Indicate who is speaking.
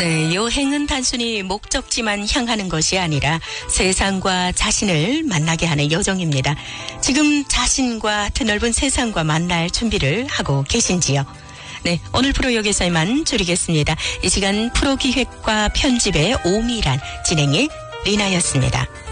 Speaker 1: 네, 여행은 단순히 목적지만 향하는 것이 아니라 세상과 자신을 만나게 하는 여정입니다. 지금 자신과 드넓은 세상과 만날 준비를 하고 계신지요? 네, 오늘 프로 여기서만 줄이겠습니다. 이 시간 프로 기획과 편집의 오미란, 진행의 리나였습니다.